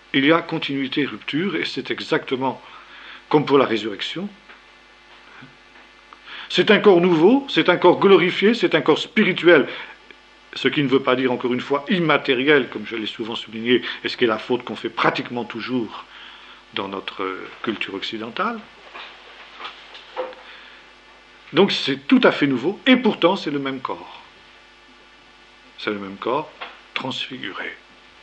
il y a continuité et rupture, et c'est exactement comme pour la résurrection. C'est un corps nouveau, c'est un corps glorifié, c'est un corps spirituel, ce qui ne veut pas dire, encore une fois, immatériel, comme je l'ai souvent souligné, et ce qui est la faute qu'on fait pratiquement toujours dans notre culture occidentale. Donc c'est tout à fait nouveau, et pourtant c'est le même corps. C'est le même corps transfiguré.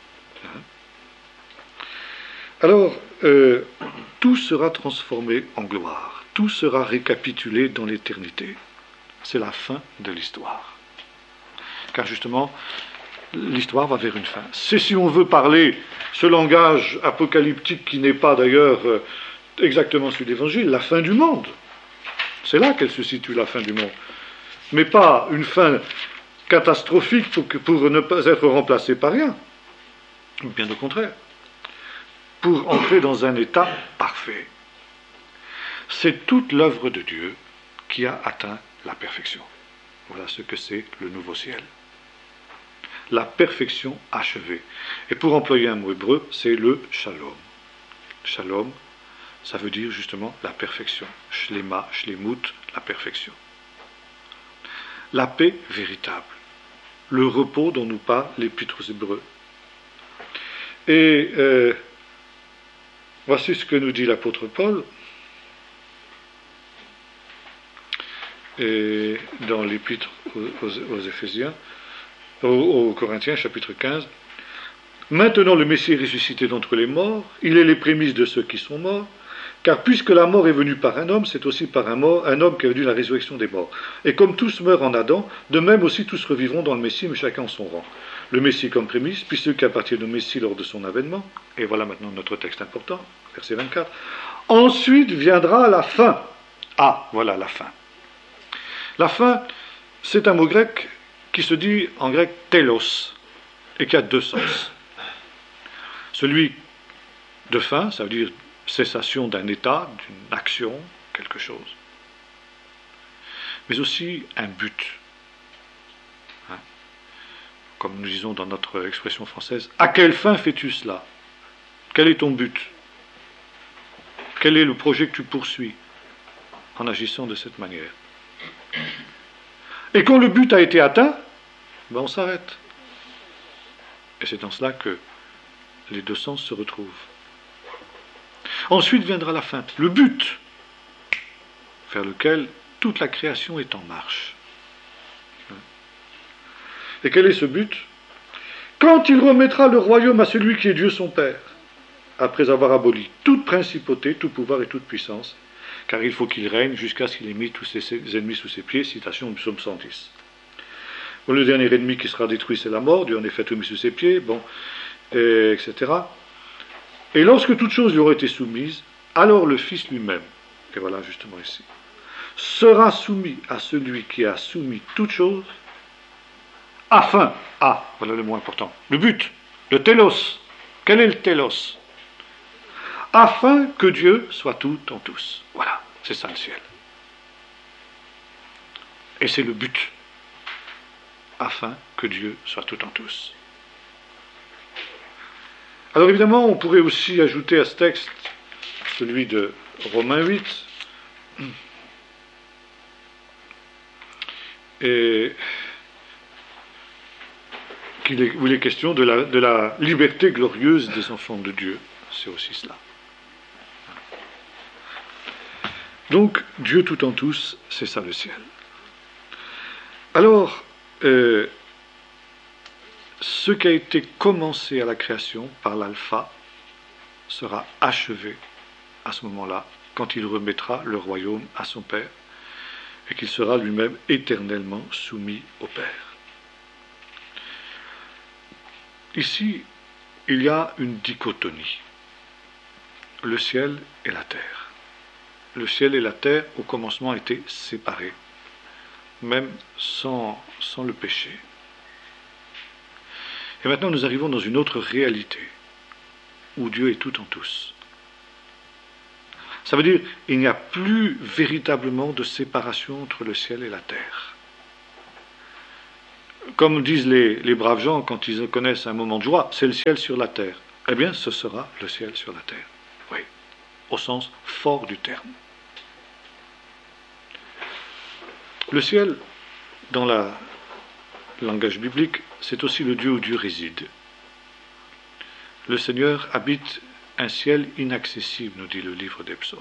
Alors, tout sera transformé en gloire, tout sera récapitulé dans l'éternité. C'est la fin de l'histoire. Car justement, l'histoire va vers une fin. C'est, si on veut parler ce langage apocalyptique qui n'est pas d'ailleurs exactement celui de l'Évangile, la fin du monde. C'est là qu'elle se situe, la fin du monde. Mais pas une fin catastrophique pour ne pas être remplacée par rien. Bien au contraire. Pour entrer dans un état parfait. C'est toute l'œuvre de Dieu qui a atteint la perfection. Voilà ce que c'est le nouveau ciel. La perfection achevée. Et pour employer un mot hébreu, c'est le shalom. Shalom, ça veut dire justement la perfection. Shlema, shlemut, la perfection. La paix véritable. Le repos dont nous parle l'Épître aux Hébreux. Et voici ce que nous dit l'apôtre Paul et dans l'Épître aux Éphésiens, aux Corinthiens, chapitre 15. Maintenant le Messie est ressuscité d'entre les morts, il est les prémices de ceux qui sont morts, car puisque la mort est venue par un homme, c'est aussi par un homme qu'est venue la résurrection des morts. Et comme tous meurent en Adam, de même aussi tous revivront dans le Messie, mais chacun en son rang. Le Messie comme prémisse, puis ceux qui appartiennent au Messie lors de son avènement. Et voilà maintenant notre texte important, verset 24. Ensuite viendra la fin. Ah, voilà la fin. La fin, c'est un mot grec qui se dit en grec telos, et qui a deux sens. Celui de fin, ça veut dire cessation d'un état, d'une action, quelque chose. Mais aussi un but. Comme nous disons dans notre expression française, à quelle fin fais-tu cela? Quel est ton but? Quel est le projet que tu poursuis en agissant de cette manière? Et quand le but a été atteint, ben on s'arrête. Et c'est dans cela que les deux sens se retrouvent. Ensuite viendra la fin, le but, vers lequel toute la création est en marche. Et quel est ce but? Quand il remettra le royaume à celui qui est Dieu son Père, après avoir aboli toute principauté, tout pouvoir et toute puissance, car il faut qu'il règne jusqu'à ce qu'il ait mis tous ses ennemis sous ses pieds, citation du psaume 110. Bon, le dernier ennemi qui sera détruit, c'est la mort, Dieu en effet tout mis sous ses pieds, bon, etc. Et lorsque toutes choses lui auront été soumises, alors le Fils lui-même, et voilà justement ici, sera soumis à celui qui a soumis toutes choses, afin, voilà le mot important, le but, le télos. Quel est le télos? Afin que Dieu soit tout en tous. Voilà, c'est ça le ciel. Et c'est le but. Afin que Dieu soit tout en tous. Alors évidemment, on pourrait aussi ajouter à ce texte celui de Romains 8, et où il est question de la liberté glorieuse des enfants de Dieu. C'est aussi cela. Donc, Dieu tout en tous, c'est ça le ciel. Alors, ce qui a été commencé à la création par l'alpha sera achevé à ce moment-là, quand il remettra le royaume à son Père, et qu'il sera lui-même éternellement soumis au Père. Ici, il y a une dichotomie. Le ciel et la terre. Le ciel et la terre, au commencement, étaient séparés, même sans le péché. Et maintenant, nous arrivons dans une autre réalité, où Dieu est tout en tous. Ça veut dire qu'il n'y a plus véritablement de séparation entre le ciel et la terre. Comme disent les braves gens quand ils connaissent un moment de joie, c'est le ciel sur la terre. eh bien ce sera le ciel sur la terre. Oui, au sens fort du terme. Le ciel, dans le langage biblique, c'est aussi le Dieu où Dieu réside. Le Seigneur habite un ciel inaccessible, nous dit le livre des psaumes.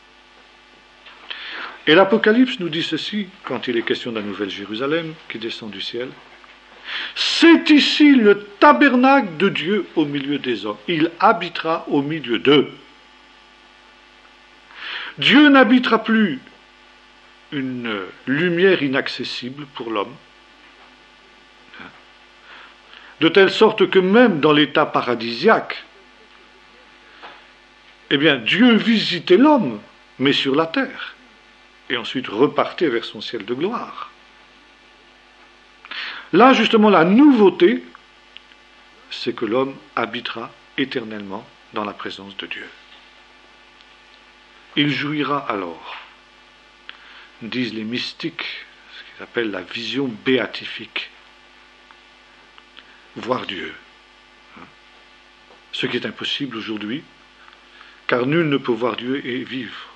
Et l'Apocalypse nous dit ceci, quand il est question de la nouvelle Jérusalem qui descend du ciel. C'est ici le tabernacle de Dieu au milieu des hommes. Il habitera au milieu d'eux. Dieu n'habitera plus une lumière inaccessible pour l'homme, de telle sorte que même dans l'état paradisiaque, eh bien, Dieu visitait l'homme, mais sur la terre, et ensuite repartait vers son ciel de gloire. Là, justement, la nouveauté, c'est que l'homme habitera éternellement dans la présence de Dieu. Il jouira alors, disent les mystiques, ce qu'ils appellent la vision béatifique, voir Dieu. Ce qui est impossible aujourd'hui, car nul ne peut voir Dieu et vivre.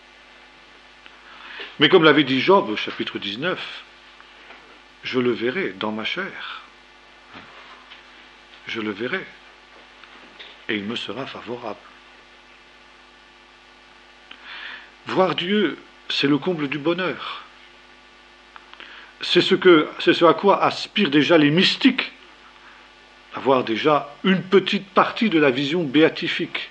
Mais comme l'avait dit Job au chapitre 19, je le verrai dans ma chair. Je le verrai. Et il me sera favorable. Voir Dieu, c'est le comble du bonheur. C'est ce à quoi aspirent déjà les mystiques. Avoir déjà une petite partie de la vision béatifique.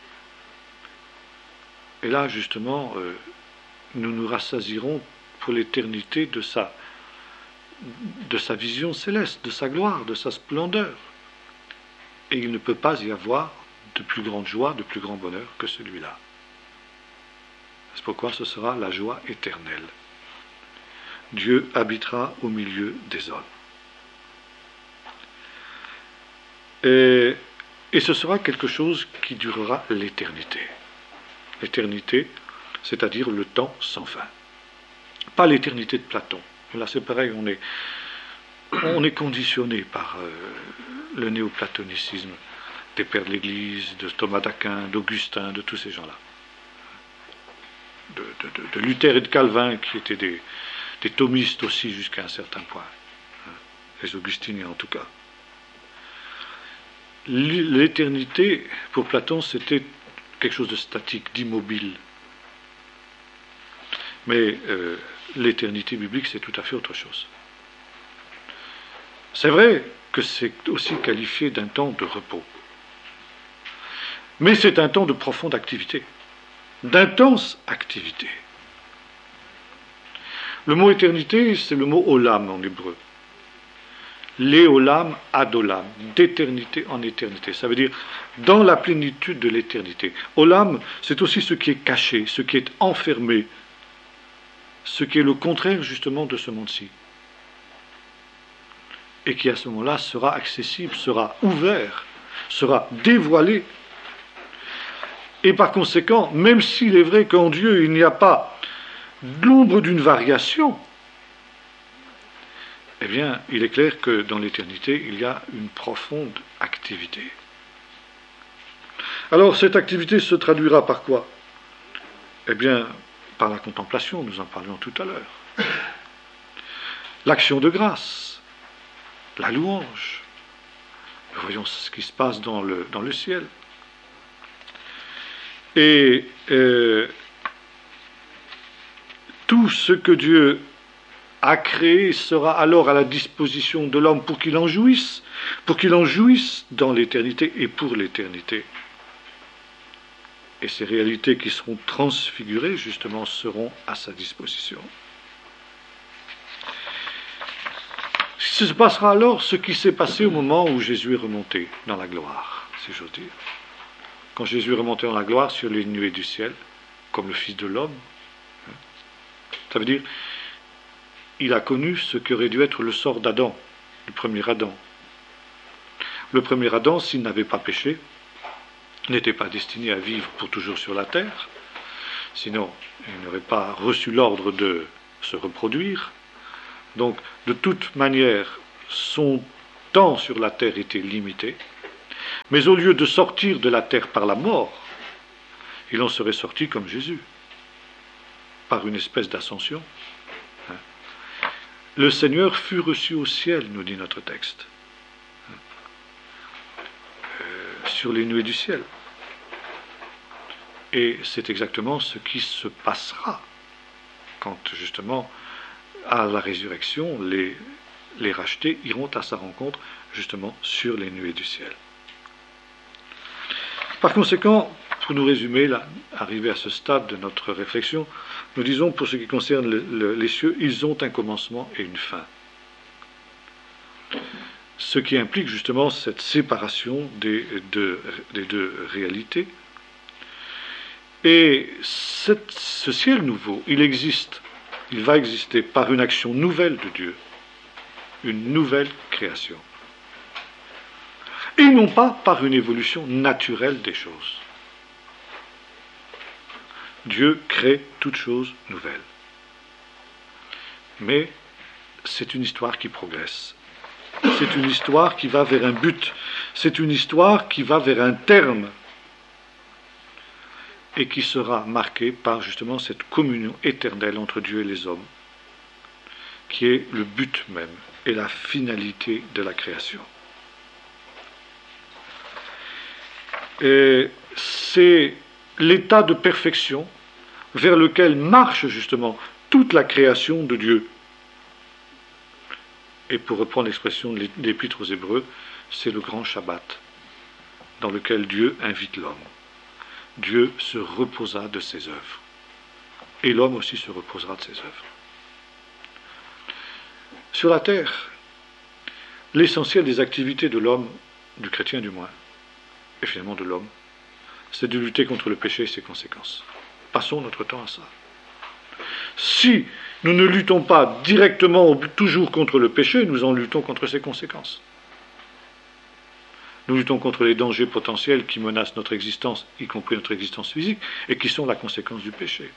Et là, justement, nous nous rassasierons pour l'éternité de sa vision céleste, de sa gloire, de sa splendeur. Et il ne peut pas y avoir de plus grande joie, de plus grand bonheur que celui-là. C'est pourquoi ce sera la joie éternelle. Dieu habitera au milieu des hommes. Et ce sera quelque chose qui durera l'éternité. L'éternité, c'est-à-dire le temps sans fin. Pas l'éternité de Platon. Là, c'est pareil, on est conditionné par le néoplatonicisme des pères de l'Église, de Thomas d'Aquin, d'Augustin, de tous ces gens-là. De Luther et de Calvin, qui étaient des thomistes aussi jusqu'à un certain point. Les augustiniens en tout cas. L'éternité, pour Platon, c'était quelque chose de statique, d'immobile. Mais l'éternité biblique, c'est tout à fait autre chose. C'est vrai que c'est aussi qualifié d'un temps de repos. Mais c'est un temps de profonde activité, d'intense activité. Le mot éternité, c'est le mot olam en hébreu. L'éolam ad olam, d'éternité en éternité. Ça veut dire dans la plénitude de l'éternité. Olam, c'est aussi ce qui est caché, ce qui est enfermé, ce qui est le contraire justement de ce monde-ci. Et qui à ce moment-là sera accessible, sera ouvert, sera dévoilé. Et par conséquent, même s'il est vrai qu'en Dieu il n'y a pas l'ombre d'une variation, eh bien, il est clair que dans l'éternité, il y a une profonde activité. Alors, cette activité se traduira par quoi? Eh bien, par la contemplation, nous en parlions tout à l'heure. L'action de grâce, la louange. Nous voyons ce qui se passe dans le ciel. Et tout ce que Dieu a créé sera alors à la disposition de l'homme pour qu'il en jouisse dans l'éternité et pour l'éternité. Et ces réalités qui seront transfigurées, justement, seront à sa disposition. Ce se passera alors ce qui s'est passé au moment où Jésus est remonté dans la gloire, si j'ose dire. Quand Jésus est remonté dans la gloire sur les nuées du ciel, comme le Fils de l'homme, ça veut dire il a connu ce qui aurait dû être le sort d'Adam, du premier Adam. Le premier Adam, s'il n'avait pas péché, n'était pas destiné à vivre pour toujours sur la terre, sinon il n'aurait pas reçu l'ordre de se reproduire. Donc, de toute manière, son temps sur la terre était limité, Mais au lieu de sortir de la terre par la mort, il en serait sorti comme Jésus, par une espèce d'ascension. Le Seigneur fut reçu au ciel, nous dit notre texte, sur les nuées du ciel. Et c'est exactement ce qui se passera quand, justement, à la résurrection, les rachetés iront à sa rencontre, justement, sur les nuées du ciel. Par conséquent, pour nous résumer, là, arrivé à ce stade de notre réflexion, nous disons, pour ce qui concerne les cieux, ils ont un commencement et une fin. Ce qui implique justement cette séparation des deux réalités. Et ce ciel nouveau, il existe, il va exister par une action nouvelle de Dieu, une nouvelle création. Et non pas par une évolution naturelle des choses. Dieu crée toutes choses nouvelles. Mais c'est une histoire qui progresse. C'est une histoire qui va vers un but. C'est une histoire qui va vers un terme. Et qui sera marquée par justement cette communion éternelle entre Dieu et les hommes, qui est le but même et la finalité de la création. Et c'est l'état de perfection vers lequel marche justement toute la création de Dieu. Et pour reprendre l'expression de l'Épître aux Hébreux, c'est le grand Shabbat, dans lequel Dieu invite l'homme. Dieu se reposa de ses œuvres. Et l'homme aussi se reposera de ses œuvres. Sur la terre, l'essentiel des activités de l'homme, du chrétien du moins, et finalement de l'homme, c'est de lutter contre le péché et ses conséquences. Passons notre temps à ça. Si nous ne luttons pas directement toujours contre le péché, nous en luttons contre ses conséquences. Nous luttons contre les dangers potentiels qui menacent notre existence, y compris notre existence physique, et qui sont la conséquence du péché.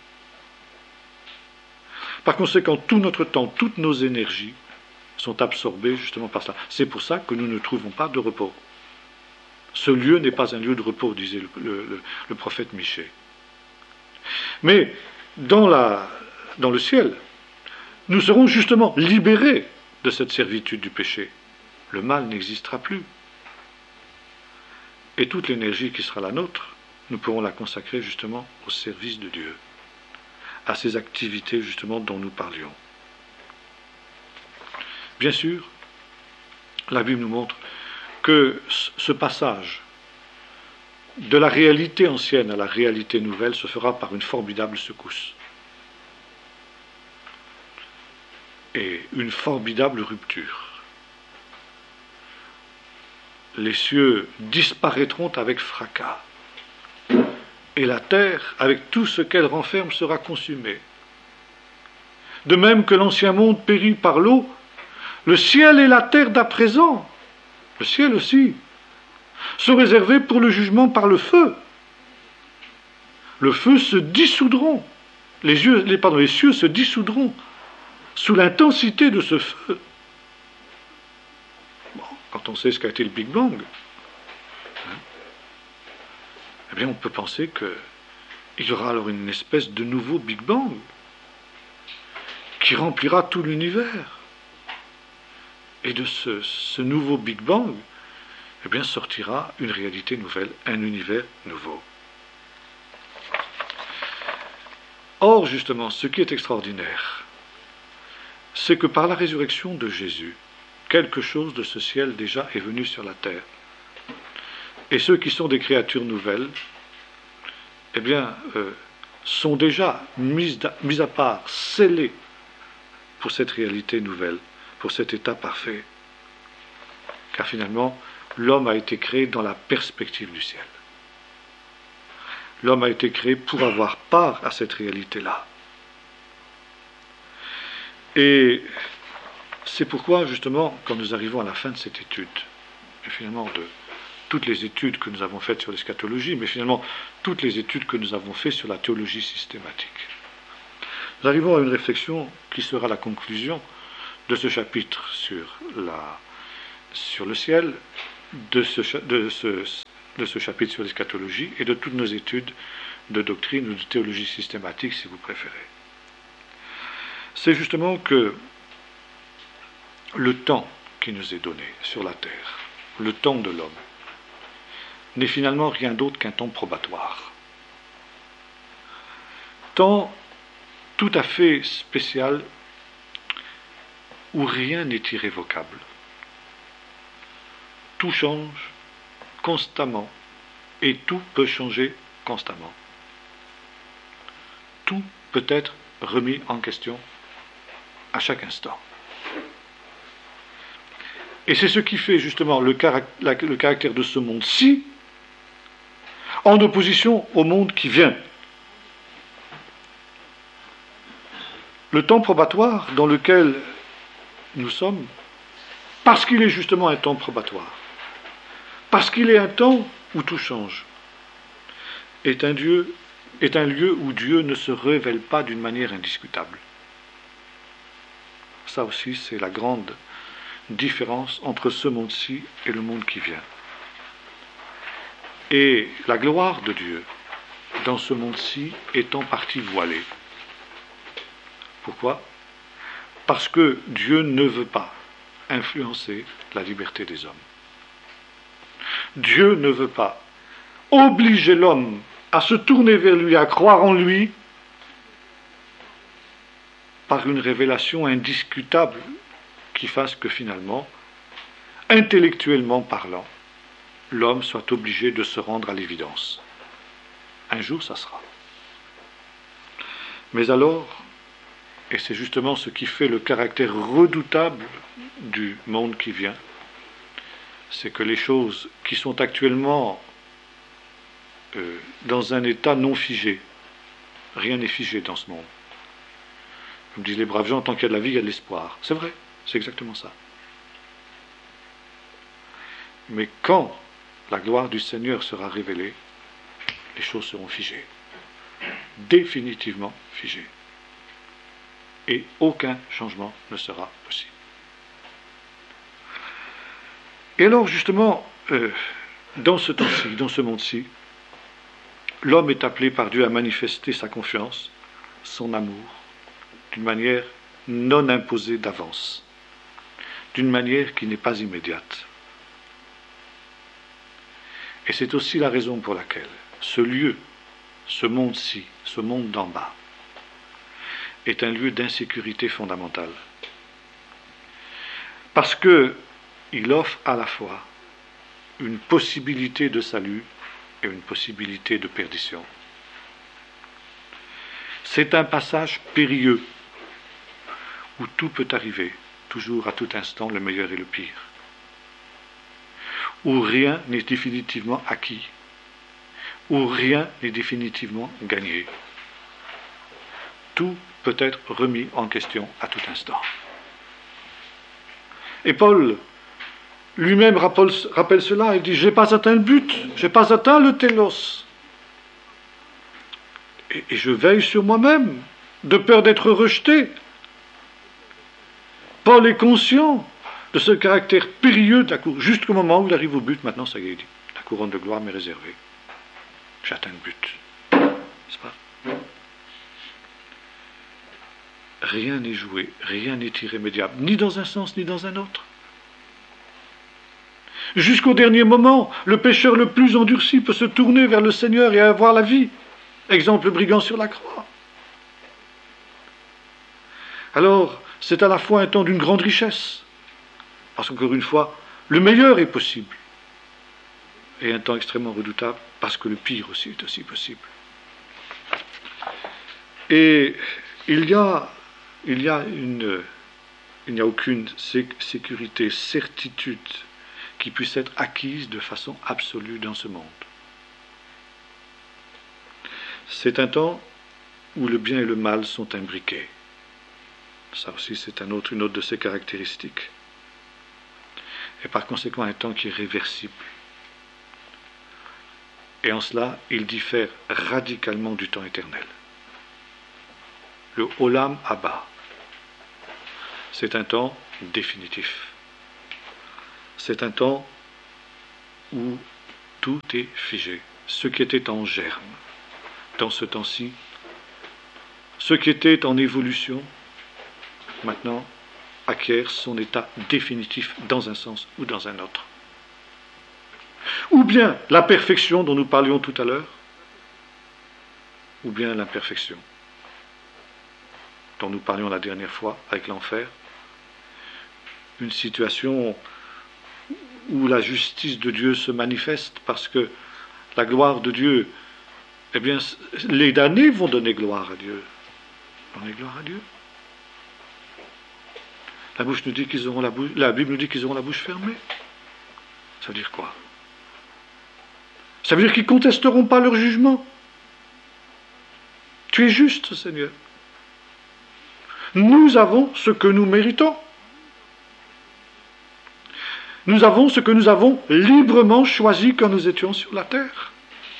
Par conséquent, tout notre temps, toutes nos énergies sont absorbées justement par cela. C'est pour ça que nous ne trouvons pas de repos. Ce lieu n'est pas un lieu de repos, disait le prophète Michée. Mais dans le ciel, nous serons justement libérés de cette servitude du péché. Le mal n'existera plus. Et toute l'énergie qui sera la nôtre, nous pourrons la consacrer justement au service de Dieu, à ces activités justement dont nous parlions. Bien sûr, la Bible nous montre que ce passage de la réalité ancienne à la réalité nouvelle se fera par une formidable secousse et une formidable rupture. Les cieux disparaîtront avec fracas, et la terre, avec tout ce qu'elle renferme, sera consumée. De même que l'ancien monde périt par l'eau, le ciel et la terre d'à présent, le ciel aussi, sont réservés pour le jugement par le feu. Le feu se dissoudront, les cieux se dissoudront sous l'intensité de ce feu. Quand on sait ce qu'a été le Big Bang, eh bien on peut penser qu'il y aura alors une espèce de nouveau Big Bang qui remplira tout l'univers. Et de ce nouveau Big Bang, eh bien sortira une réalité nouvelle, un univers nouveau. Or, justement, ce qui est extraordinaire, c'est que par la résurrection de Jésus, quelque chose de ce ciel déjà est venu sur la terre. Et ceux qui sont des créatures nouvelles, eh bien, sont déjà mis à part, scellés pour cette réalité nouvelle, pour cet état parfait. Car finalement, l'homme a été créé dans la perspective du ciel. L'homme a été créé pour avoir part à cette réalité-là. Et c'est pourquoi, justement, quand nous arrivons à la fin de cette étude, et finalement de toutes les études que nous avons faites sur l'eschatologie, mais finalement toutes les études que nous avons faites sur la théologie systématique, nous arrivons à une réflexion qui sera la conclusion de ce chapitre sur le ciel de ce chapitre sur l'eschatologie et de toutes nos études de doctrine ou de théologie systématique, si vous préférez. C'est justement que le temps qui nous est donné sur la terre, le temps de l'homme, n'est finalement rien d'autre qu'un temps probatoire. Temps tout à fait spécial où rien n'est irrévocable. Tout change constamment et tout peut changer constamment. Tout peut être remis en question à chaque instant. Et c'est ce qui fait justement le caractère de ce monde-ci en opposition au monde qui vient. Le temps probatoire dans lequel nous sommes, parce qu'il est justement un temps probatoire, parce qu'il est un temps où tout change, est un lieu où Dieu ne se révèle pas d'une manière indiscutable. Ça aussi, c'est la grande différence entre ce monde-ci et le monde qui vient. Et la gloire de Dieu dans ce monde-ci est en partie voilée. Pourquoi ? Parce que Dieu ne veut pas influencer la liberté des hommes. Dieu ne veut pas obliger l'homme à se tourner vers lui, à croire en lui, par une révélation indiscutable qui fasse que finalement, intellectuellement parlant, l'homme soit obligé de se rendre à l'évidence. Un jour, ça sera. Mais alors, et c'est justement ce qui fait le caractère redoutable du monde qui vient, c'est que les choses qui sont actuellement dans un état non figé, rien n'est figé dans ce monde. Comme disent les braves gens, tant qu'il y a de la vie, il y a de l'espoir. C'est vrai, c'est exactement ça. Mais quand la gloire du Seigneur sera révélée, les choses seront figées. Définitivement figées. Et aucun changement ne sera possible. Et alors, justement, dans ce temps-ci, dans ce monde-ci, l'homme est appelé par Dieu à manifester sa confiance, son amour, d'une manière non imposée d'avance, d'une manière qui n'est pas immédiate. Et c'est aussi la raison pour laquelle ce lieu, ce monde-ci, ce monde d'en bas, est un lieu d'insécurité fondamentale. Parce qu'il offre à la fois une possibilité de salut et une possibilité de perdition. C'est un passage périlleux où tout peut arriver, toujours à tout instant le meilleur et le pire. Où rien n'est définitivement acquis, où rien n'est définitivement gagné. Tout peut être remis en question à tout instant. Et Paul lui-même rappelle cela, il dit « J'ai pas atteint le but, j'ai pas atteint le télos. Et je veille sur moi-même, de peur d'être rejeté. » Paul est conscient de ce caractère périlleux de la cour. Jusqu'au moment où il arrive au but, maintenant ça y est, il dit « La couronne de gloire m'est réservée. J'atteins le but. » N'est-ce pas ? Rien n'est joué, rien n'est irrémédiable, ni dans un sens ni dans un autre. Jusqu'au dernier moment, le pécheur le plus endurci peut se tourner vers le Seigneur et avoir la vie. Exemple, le brigand sur la croix. Alors, c'est à la fois un temps d'une grande richesse, parce qu'encore une fois, le meilleur est possible, et un temps extrêmement redoutable, parce que le pire aussi est aussi possible. Et il n'y a aucune sécurité, certitude qui puisse être acquise de façon absolue dans ce monde. C'est un temps où le bien et le mal sont imbriqués. Ça aussi, c'est une autre de ses caractéristiques. Et par conséquent, un temps qui est réversible. Et en cela, il diffère radicalement du temps éternel. Le Olam Abba, c'est un temps définitif. C'est un temps où tout est figé. Ce qui était en germe dans ce temps-ci, ce qui était en évolution, maintenant acquiert son état définitif dans un sens ou dans un autre. Ou bien la perfection dont nous parlions tout à l'heure, ou bien l'imperfection dont nous parlions la dernière fois avec l'enfer. Une situation où la justice de Dieu se manifeste parce que la gloire de Dieu, eh bien, les damnés vont donner gloire à Dieu. Donner gloire à Dieu. La Bible nous dit qu'ils auront la bouche fermée. Ça veut dire quoi? Ça veut dire qu'ils ne contesteront pas leur jugement. Tu es juste, Seigneur. Nous avons ce que nous méritons. Nous avons ce que nous avons librement choisi quand nous étions sur la terre.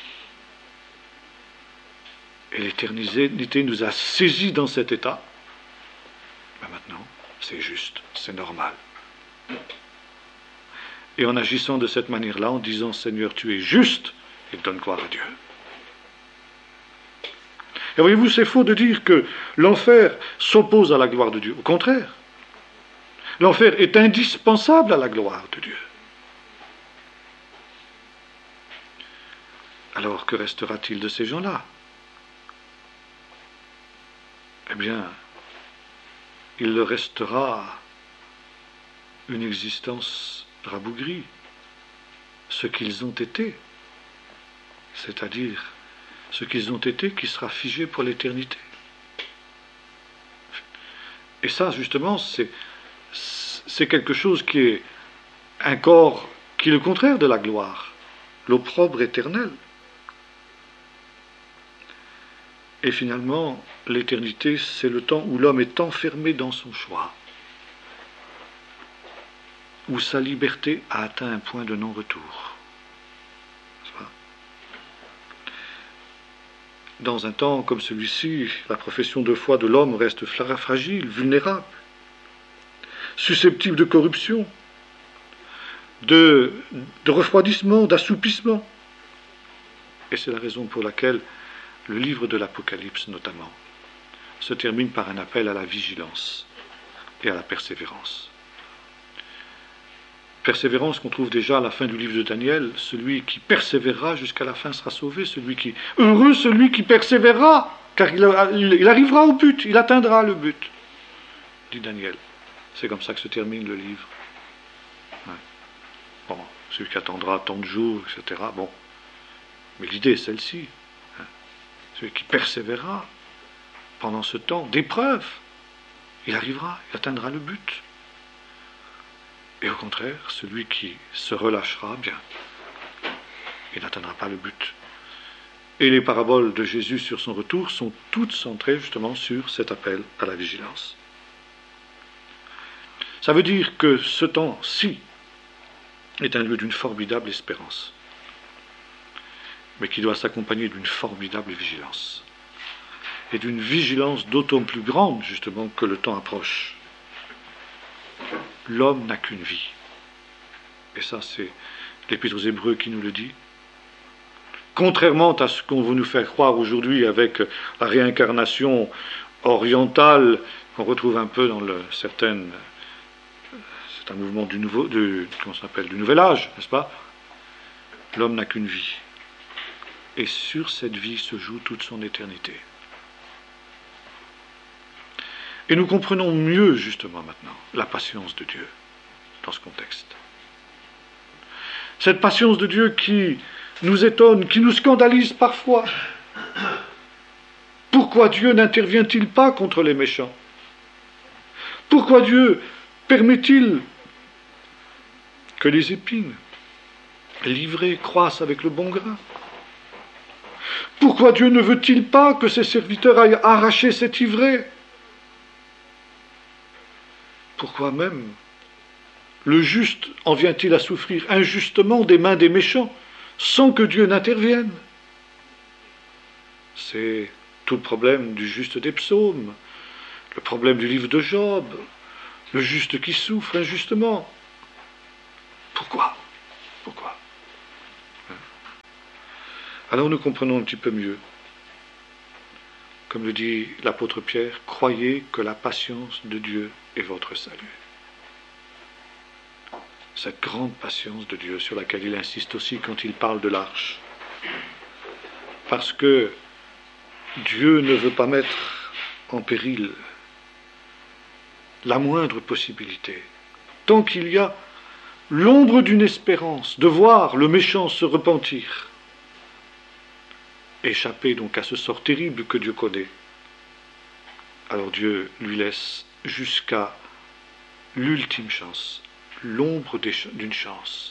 Et l'éternité nous a saisis dans cet état. Ben maintenant, c'est juste, c'est normal. Et en agissant de cette manière-là, en disant Seigneur, tu es juste, il donne gloire à Dieu. Et voyez-vous, c'est faux de dire que l'enfer s'oppose à la gloire de Dieu. Au contraire, l'enfer est indispensable à la gloire de Dieu. Alors, que restera-t-il de ces gens-là? Eh bien, il leur restera une existence rabougrie, ce qu'ils ont été, c'est-à-dire ce qu'ils ont été qui sera figé pour l'éternité. Et ça, justement, c'est quelque chose qui est un corps qui est le contraire de la gloire, l'opprobre éternel. Et finalement, l'éternité, c'est le temps où l'homme est enfermé dans son choix, où sa liberté a atteint un point de non-retour. Dans un temps comme celui-ci, la profession de foi de l'homme reste fragile, vulnérable, susceptible de corruption, de refroidissement, d'assoupissement. Et c'est la raison pour laquelle le livre de l'Apocalypse, notamment, se termine par un appel à la vigilance et à la persévérance. Persévérance qu'on trouve déjà à la fin du livre de Daniel, celui qui persévérera jusqu'à la fin sera sauvé, heureux celui qui persévérera, car il arrivera au but, il atteindra le but, dit Daniel. C'est comme ça que se termine le livre. Ouais. Bon, celui qui attendra tant de jours, etc. Bon, mais l'idée est celle-ci. Celui qui persévérera pendant ce temps d'épreuve, il arrivera, il atteindra le but. Et au contraire, celui qui se relâchera, bien, il n'atteindra pas le but. Et les paraboles de Jésus sur son retour sont toutes centrées justement sur cet appel à la vigilance. Ça veut dire que ce temps-ci est un lieu d'une formidable espérance, mais qui doit s'accompagner d'une formidable vigilance. Et d'une vigilance d'autant plus grande, justement, que le temps approche. L'homme n'a qu'une vie. Et ça, c'est l'Épître aux Hébreux qui nous le dit. Contrairement à ce qu'on veut nous faire croire aujourd'hui avec la réincarnation orientale qu'on retrouve un peu dans c'est un mouvement du nouvel âge, n'est-ce pas? L'homme n'a qu'une vie. Et sur cette vie se joue toute son éternité. Et nous comprenons mieux, justement, maintenant, la patience de Dieu dans ce contexte. Cette patience de Dieu qui nous étonne, qui nous scandalise parfois. Pourquoi Dieu n'intervient-il pas contre les méchants? Pourquoi Dieu permet-il que les épines livrées croissent avec le bon grain? Pourquoi Dieu ne veut-il pas que ses serviteurs aillent arracher cet ivraie? Pourquoi même le juste en vient-il à souffrir injustement des mains des méchants, sans que Dieu n'intervienne? C'est tout le problème du juste des psaumes, le problème du livre de Job, le juste qui souffre injustement. Pourquoi? Alors nous comprenons un petit peu mieux. Comme le dit l'apôtre Pierre, croyez que la patience de Dieu est votre salut. Cette grande patience de Dieu sur laquelle il insiste aussi quand il parle de l'arche. Parce que Dieu ne veut pas mettre en péril la moindre possibilité. Tant qu'il y a l'ombre d'une espérance de voir le méchant se repentir, échapper donc à ce sort terrible que Dieu connaît, alors Dieu lui laisse jusqu'à l'ultime chance, l'ombre d'une chance.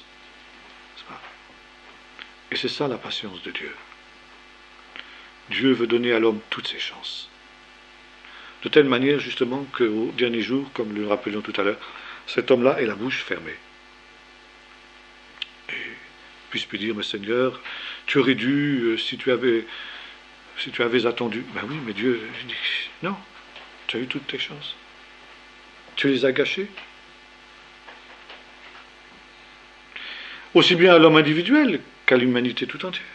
Et c'est ça la patience de Dieu. Dieu veut donner à l'homme toutes ses chances. De telle manière, justement, qu'au dernier jour, comme le rappelions tout à l'heure, cet homme-là ait la bouche fermée. Et puisse lui dire, mais Seigneur, tu aurais dû, si tu avais attendu. Ben oui, mais Dieu dit, non, tu as eu toutes tes chances. Tu les as gâchées. Aussi bien à l'homme individuel qu'à l'humanité tout entière.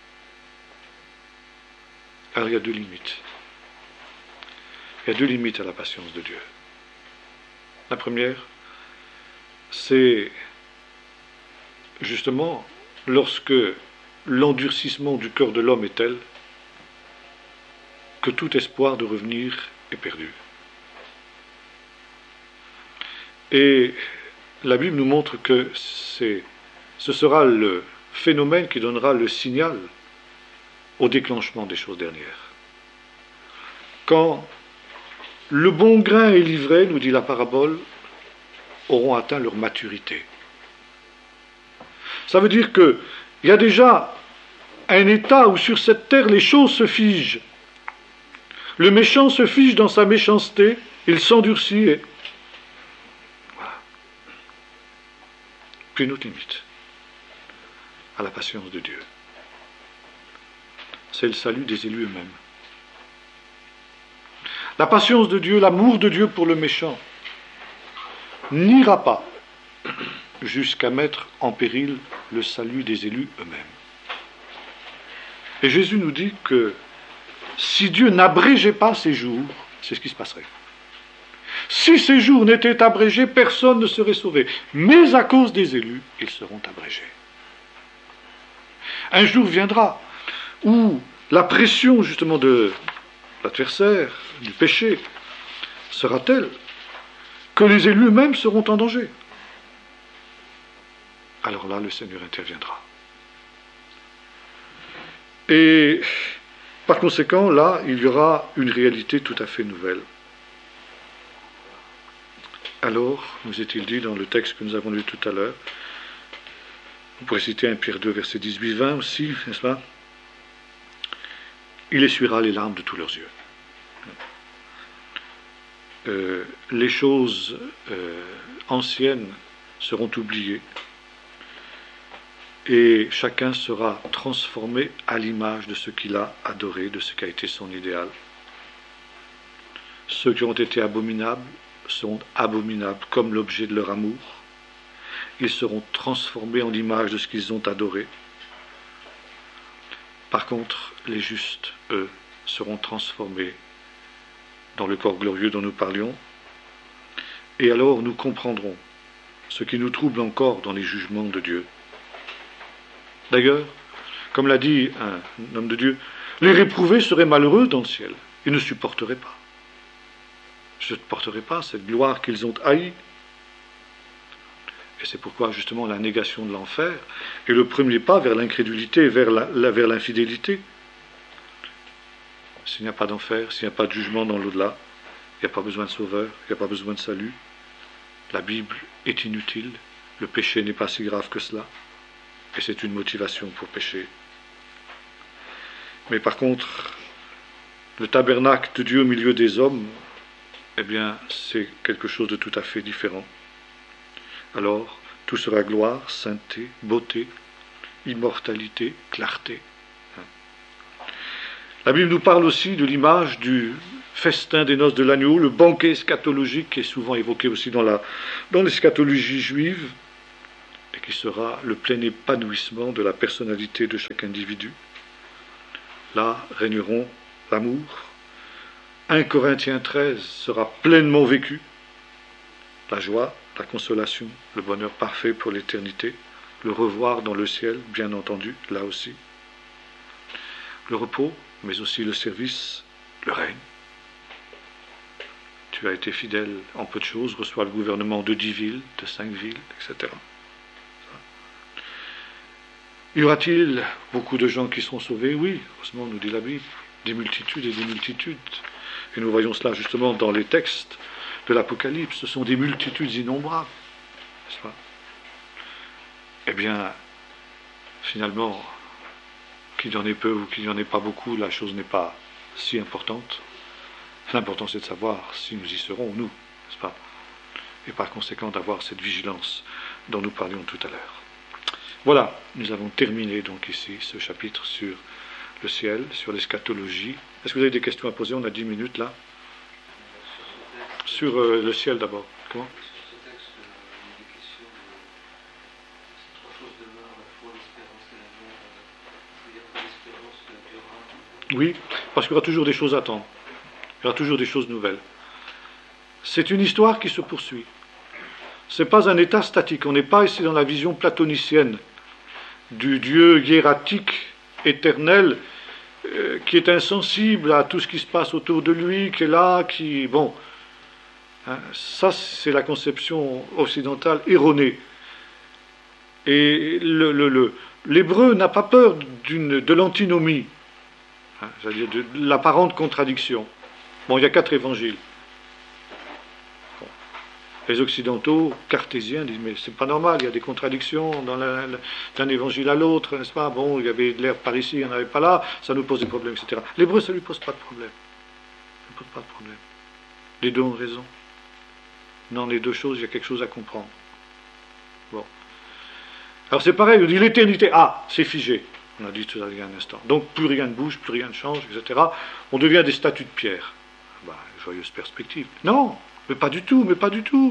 Alors il y a deux limites. Il y a deux limites à la patience de Dieu. La première, c'est justement lorsque l'endurcissement du cœur de l'homme est tel que tout espoir de revenir est perdu. Et la Bible nous montre que ce sera le phénomène qui donnera le signal au déclenchement des choses dernières. Quand le bon grain et l'ivraie, nous dit la parabole, auront atteint leur maturité. Ça veut dire qu'il y a déjà un état où sur cette terre les choses se figent. Le méchant se fige dans sa méchanceté, il s'endurcit et... Voilà. Puis une autre limite à la patience de Dieu. C'est le salut des élus eux-mêmes. La patience de Dieu, l'amour de Dieu pour le méchant, n'ira pas jusqu'à mettre en péril le salut des élus eux-mêmes. Et Jésus nous dit que si Dieu n'abrégeait pas ces jours, c'est ce qui se passerait. Si ces jours n'étaient abrégés, personne ne serait sauvé. Mais à cause des élus, ils seront abrégés. Un jour viendra où la pression justement de l'adversaire, du péché, sera telle que les élus eux-mêmes seront en danger. Alors là, le Seigneur interviendra. Et par conséquent, là, il y aura une réalité tout à fait nouvelle. Alors, nous est-il dit dans le texte que nous avons lu tout à l'heure, vous pourrez citer 1 Pierre 2, verset 18-20 aussi, n'est-ce pas? Il essuiera les larmes de tous leurs yeux. Les choses anciennes seront oubliées et chacun sera transformé à l'image de ce qu'il a adoré, de ce qui a été son idéal. Ceux qui ont été abominables seront abominables comme l'objet de leur amour. Ils seront transformés en l'image de ce qu'ils ont adoré. Par contre, les justes, eux, seront transformés dans le corps glorieux dont nous parlions. Et alors nous comprendrons ce qui nous trouble encore dans les jugements de Dieu. D'ailleurs, comme l'a dit un homme de Dieu, les réprouvés seraient malheureux dans le ciel. Ils ne supporteraient pas. Je ne supporterai pas cette gloire qu'ils ont haïe. Et c'est pourquoi justement la négation de l'enfer est le premier pas vers l'incrédulité, vers l'infidélité. S'il n'y a pas d'enfer, s'il n'y a pas de jugement dans l'au-delà, il n'y a pas besoin de sauveur, il n'y a pas besoin de salut. La Bible est inutile, le péché n'est pas si grave que cela, et c'est une motivation pour pécher. Mais par contre, le tabernacle de Dieu au milieu des hommes, eh bien, c'est quelque chose de tout à fait différent. Alors, tout sera gloire, sainteté, beauté, immortalité, clarté. La Bible nous parle aussi de l'image du festin des noces de l'agneau, le banquet eschatologique qui est souvent évoqué aussi dans l'eschatologie juive, et qui sera le plein épanouissement de la personnalité de chaque individu. là régneront l'amour. 1 Corinthiens 13 sera pleinement vécu. La joie, la consolation, le bonheur parfait pour l'éternité, le revoir dans le ciel, bien entendu, là aussi. Le repos, mais aussi le service, le règne. Tu as été fidèle en peu de choses, reçois le gouvernement de 10 villes, de 5 villes, etc. Y aura-t-il beaucoup de gens qui seront sauvés? Oui, heureusement, nous dit la Bible, des multitudes et des multitudes. Et nous voyons cela justement dans les textes de l'Apocalypse, ce sont des multitudes innombrables, n'est-ce pas? Eh bien, finalement, qu'il y en ait peu ou qu'il n'y en ait pas beaucoup, la chose n'est pas si importante. L'important, c'est de savoir si nous y serons, nous, n'est-ce pas? Et par conséquent, d'avoir cette vigilance dont nous parlions tout à l'heure. Voilà, nous avons terminé donc ici ce chapitre sur le ciel, sur l'eschatologie. Est-ce que vous avez des questions à poser? On a 10 minutes là. Sur le ciel d'abord. Comment? Sur ce texte, il y a des questions de ces trois choses demeurent, la foi, l'espérance et l'amour. C'est-à-dire que l'espérance durera. Oui, parce qu'il y aura toujours des choses à attendre. Il y aura toujours des choses nouvelles. C'est une histoire qui se poursuit. Ce n'est pas un état statique. On n'est pas ici dans la vision platonicienne du Dieu hiératique, éternel, qui est insensible à tout ce qui se passe autour de lui, qui est là, qui... Bon, hein, ça c'est la conception occidentale erronée. Et l'hébreu n'a pas peur de l'antinomie, hein, c'est-à-dire de l'apparente contradiction. Bon, il y a 4 évangiles. Les occidentaux, cartésiens, disent mais c'est pas normal, il y a des contradictions d'un évangile à l'autre, n'est-ce pas? Bon, il y avait de l'herbe par ici, il n'y en avait pas là, ça nous pose des problèmes, etc. L'hébreu, ça ne lui pose pas de problème. Ça ne pose pas de problème. Les deux ont raison. Dans les deux choses, il y a quelque chose à comprendre. Bon. Alors c'est pareil, on dit l'éternité, c'est figé. On a dit tout à l'heure il y a un instant. Donc plus rien ne bouge, plus rien ne change, etc. On devient des statues de pierre. Joyeuse perspective. Non! Mais pas du tout, mais pas du tout.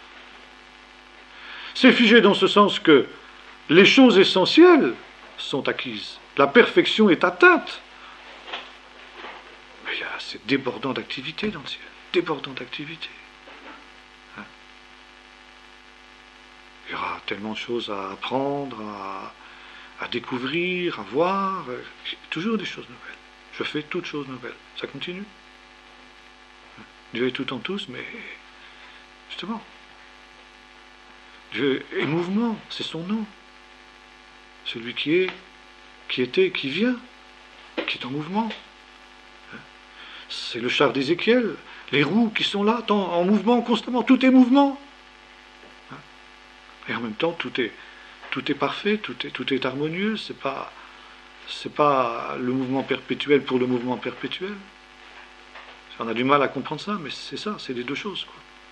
C'est figé dans ce sens que les choses essentielles sont acquises. La perfection est atteinte. Mais c'est débordant d'activité dans le ciel. Débordant d'activité. Hein? Il y aura tellement de choses à apprendre, à découvrir, à voir. Toujours des choses nouvelles. Je fais toutes choses nouvelles. Ça continue. Dieu est tout en tous, mais justement, Dieu est mouvement, c'est son nom. Celui qui est, qui était, qui vient, qui est en mouvement. C'est le char d'Ézéchiel, les roues qui sont là, en mouvement constamment, tout est mouvement. Et en même temps, tout est parfait, tout est harmonieux, c'est pas le mouvement perpétuel pour le mouvement perpétuel. On a du mal à comprendre ça, mais c'est ça, c'est les deux choses,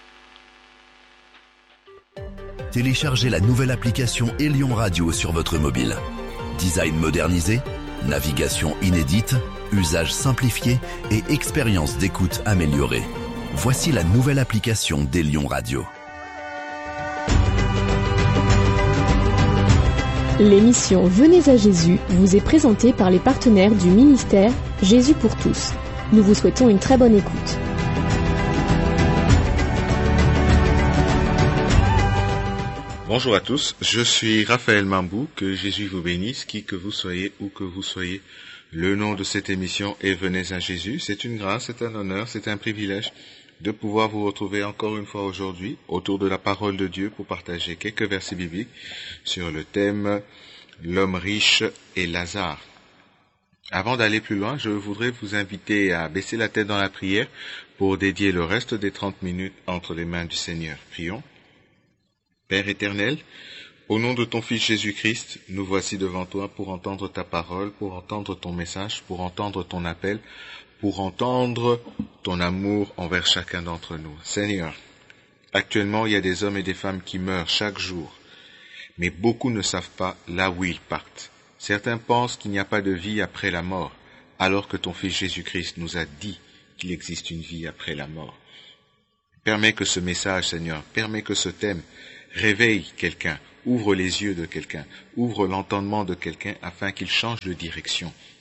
quoi. Téléchargez la nouvelle application Elion Radio sur votre mobile. Design modernisé, navigation inédite, usage simplifié et expérience d'écoute améliorée. Voici la nouvelle application d'Elion Radio. L'émission Venez à Jésus vous est présentée par les partenaires du ministère Jésus pour tous. Nous vous souhaitons une très bonne écoute. Bonjour à tous, je suis Raphaël Mambou, que Jésus vous bénisse, qui que vous soyez, où que vous soyez. Le nom de cette émission est Venez à Jésus. C'est une grâce, c'est un honneur, c'est un privilège de pouvoir vous retrouver encore une fois aujourd'hui autour de la parole de Dieu pour partager quelques versets bibliques sur le thème « L'homme riche et Lazare ». Avant d'aller plus loin, je voudrais vous inviter à baisser la tête dans la prière pour dédier le reste des 30 minutes entre les mains du Seigneur. Prions. Père éternel, au nom de ton Fils Jésus-Christ, nous voici devant toi pour entendre ta parole, pour entendre ton message, pour entendre ton appel, pour entendre ton amour envers chacun d'entre nous. Seigneur, actuellement il y a des hommes et des femmes qui meurent chaque jour, mais beaucoup ne savent pas là où ils partent. Certains pensent qu'il n'y a pas de vie après la mort, alors que ton Fils Jésus-Christ nous a dit qu'il existe une vie après la mort. Permets que ce message, Seigneur, permets que ce thème réveille quelqu'un, ouvre les yeux de quelqu'un, ouvre l'entendement de quelqu'un afin qu'il change de direction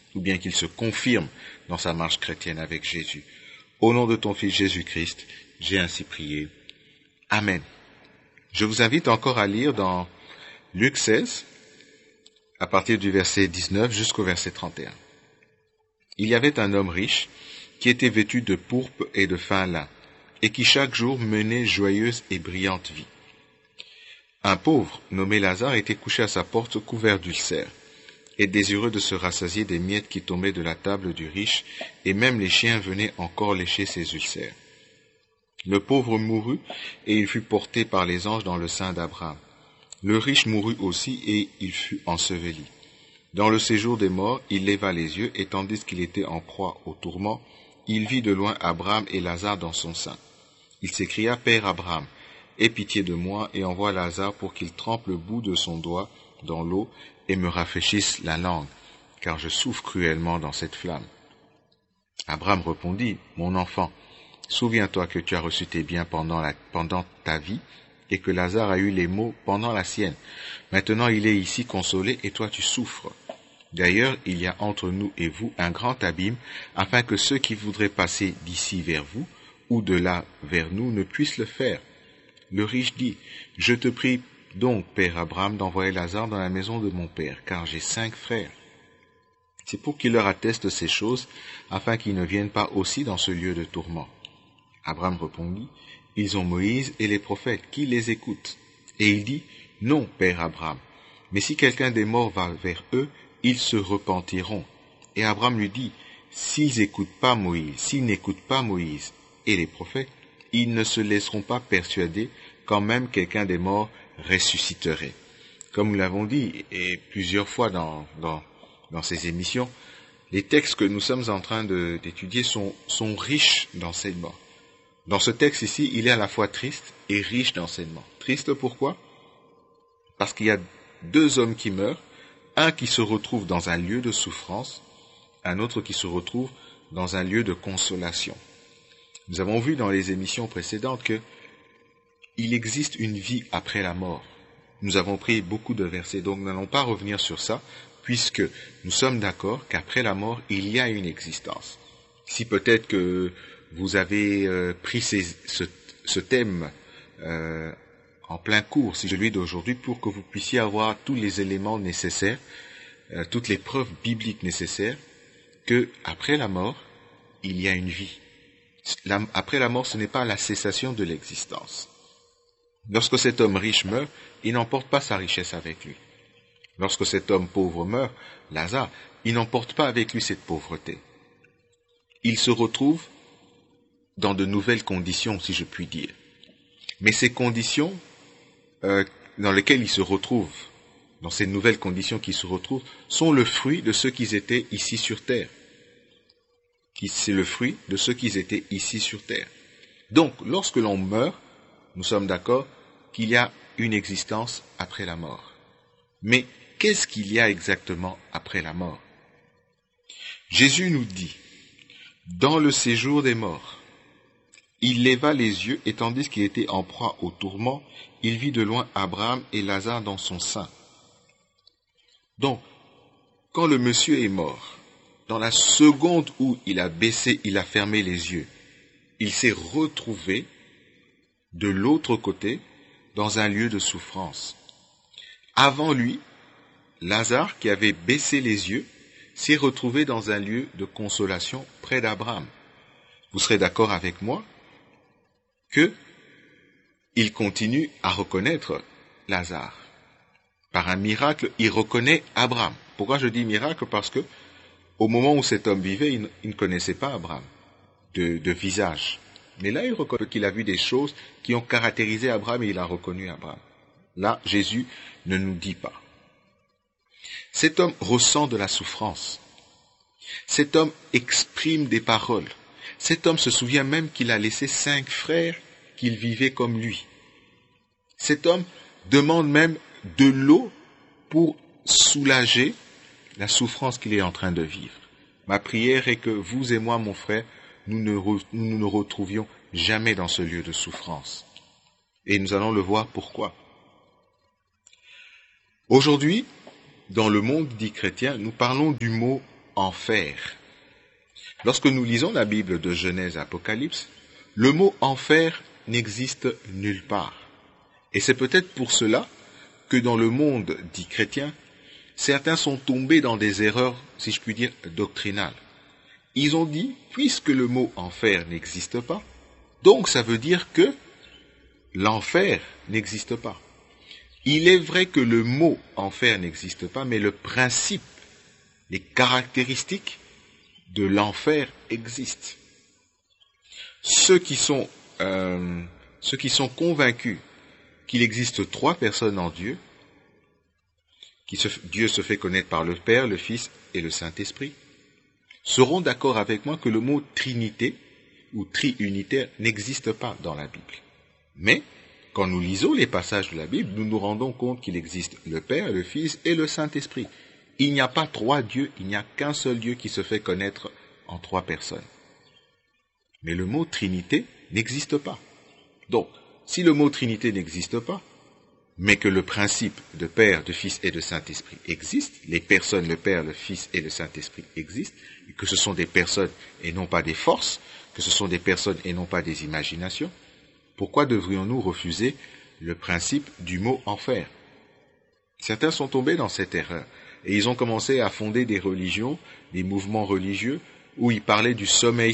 ou bien qu'il se confirme dans sa marche chrétienne avec Jésus. Au nom de ton Fils Jésus-Christ, j'ai ainsi prié. Amen. Je vous invite encore à lire dans Luc 16, à partir du verset 19 jusqu'au verset 31. Il y avait un homme riche qui était vêtu de pourpre et de fin lin, et qui chaque jour menait joyeuse et brillante vie. Un pauvre, nommé Lazare, était couché à sa porte couvert d'ulcères, et désireux de se rassasier des miettes qui tombaient de la table du riche, et même les chiens venaient encore lécher ses ulcères. Le pauvre mourut, et il fut porté par les anges dans le sein d'Abraham. Le riche mourut aussi, et il fut enseveli. Dans le séjour des morts, il leva les yeux, et tandis qu'il était en proie au tourment, il vit de loin Abraham et Lazare dans son sein. Il s'écria, « Père Abraham, aie pitié de moi, et envoie Lazare pour qu'il trempe le bout de son doigt dans l'eau, et me rafraîchisse la langue, car je souffre cruellement dans cette flamme. » Abraham répondit, « Mon enfant, souviens-toi que tu as reçu tes biens pendant ta vie, et que Lazare a eu les maux pendant la sienne. Maintenant il est ici consolé, et toi tu souffres. D'ailleurs, il y a entre nous et vous un grand abîme, afin que ceux qui voudraient passer d'ici vers vous, ou de là vers nous, ne puissent le faire. » Le riche dit, « Je te prie donc, Père Abraham, d'envoyer Lazare dans la maison de mon père, car j'ai 5 frères. C'est pour qu'il leur atteste ces choses, afin qu'ils ne viennent pas aussi dans ce lieu de tourment. » Abraham répondit, « Ils ont Moïse et les prophètes, qui les écoutent. » Et il dit, « Non, Père Abraham, mais si quelqu'un des morts va vers eux, ils se repentiront. » Et Abraham lui dit, « S'ils n'écoutent pas Moïse et les prophètes, ils ne se laisseront pas persuader quand même quelqu'un des morts ressusciterait. » Comme nous l'avons dit, et plusieurs fois dans ces émissions, les textes que nous sommes en train d'étudier sont riches d'enseignements. Dans ce texte ici, il est à la fois triste et riche d'enseignements. Triste pourquoi? Parce qu'il y a 2 hommes qui meurent, un qui se retrouve dans un lieu de souffrance, un autre qui se retrouve dans un lieu de consolation. Nous avons vu dans les émissions précédentes que il existe une vie après la mort. Nous avons pris beaucoup de versets, donc nous n'allons pas revenir sur ça, puisque nous sommes d'accord qu'après la mort, il y a une existence. Si peut-être que vous avez pris ce thème en plein cours, c'est celui d'aujourd'hui, pour que vous puissiez avoir tous les éléments nécessaires, toutes les preuves bibliques nécessaires, que après la mort, il y a une vie. Après la mort, ce n'est pas la cessation de l'existence. Lorsque cet homme riche meurt, il n'emporte pas sa richesse avec lui. Lorsque cet homme pauvre meurt, Lazare, il n'emporte pas avec lui cette pauvreté. Il se retrouve dans de nouvelles conditions, si je puis dire. Mais ces conditions dans lesquelles ils se retrouvent, dans ces nouvelles conditions qu'ils se retrouvent, sont le fruit de ce qu'ils étaient ici sur terre. C'est le fruit de ce qu'ils étaient ici sur terre. Donc, lorsque l'on meurt, nous sommes d'accord qu'il y a une existence après la mort. Mais qu'est-ce qu'il y a exactement après la mort? Jésus nous dit, dans le séjour des morts, il leva les yeux et tandis qu'il était en proie au tourment, il vit de loin Abraham et Lazare dans son sein. Donc, quand le monsieur est mort, dans la seconde où il a fermé les yeux, il s'est retrouvé de l'autre côté dans un lieu de souffrance. Avant lui, Lazare, qui avait baissé les yeux, s'est retrouvé dans un lieu de consolation près d'Abraham. Vous serez d'accord avec moi que il continue à reconnaître Lazare. Par un miracle, il reconnaît Abraham. Pourquoi je dis miracle? Parce que au moment où cet homme vivait, il ne connaissait pas Abraham de visage. Mais là, il reconnaît qu'il a vu des choses qui ont caractérisé Abraham et il a reconnu Abraham. Là, Jésus ne nous dit pas. Cet homme ressent de la souffrance. Cet homme exprime des paroles. Cet homme se souvient même qu'il a laissé 5 frères qu'il vivait comme lui. Cet homme demande même de l'eau pour soulager la souffrance qu'il est en train de vivre. Ma prière est que vous et moi, mon frère, nous ne retrouvions jamais dans ce lieu de souffrance. Et nous allons le voir pourquoi. Aujourd'hui, dans le monde dit chrétien, nous parlons du mot enfer. Lorsque nous lisons la Bible de Genèse à Apocalypse, le mot enfer n'existe nulle part. Et c'est peut-être pour cela que dans le monde dit chrétien, certains sont tombés dans des erreurs, si je puis dire, doctrinales. Ils ont dit, puisque le mot enfer n'existe pas, donc ça veut dire que l'enfer n'existe pas. Il est vrai que le mot enfer n'existe pas, mais le principe, les caractéristiques de l'enfer existent. Ceux qui sont convaincus qu'il existe 3 personnes en Dieu, Dieu se fait connaître par le Père, le Fils et le Saint-Esprit, seront d'accord avec moi que le mot Trinité ou triunitaire n'existe pas dans la Bible. Mais, quand nous lisons les passages de la Bible, nous nous rendons compte qu'il existe le Père, le Fils et le Saint-Esprit. Il n'y a pas 3 dieux, il n'y a qu'un seul Dieu qui se fait connaître en 3 personnes. Mais le mot Trinité n'existe pas. Donc, si le mot Trinité n'existe pas, mais que le principe de Père, de Fils et de Saint-Esprit existe, les personnes, le Père, le Fils et le Saint-Esprit existent, et que ce sont des personnes et non pas des forces, que ce sont des personnes et non pas des imaginations, pourquoi devrions-nous refuser le principe du mot enfer? Certains sont tombés dans cette erreur, et ils ont commencé à fonder des religions, des mouvements religieux, où ils parlaient du sommeil